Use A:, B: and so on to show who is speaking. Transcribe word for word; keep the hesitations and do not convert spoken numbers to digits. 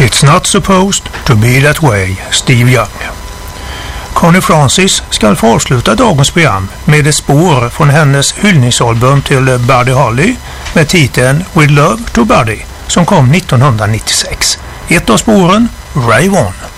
A: It's not supposed to be that way, Steve Young. Connie Francis ska få avsluta dagens program med ett spår från hennes hyllningsalbum till Buddy Holly med titeln With Love to Buddy som kom nittonhundranittiosex. Ett av spåren, Rave On.